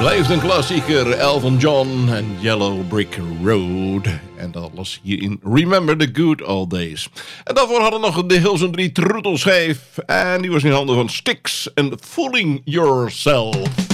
Blijft een klassieker, Elton John en Yellow Brick Road. En dat was hier in Remember the Good Old Days. En daarvoor hadden we nog de Hilson 3 troetelschijf. En die was in handen van Styx en Fooling Yourself.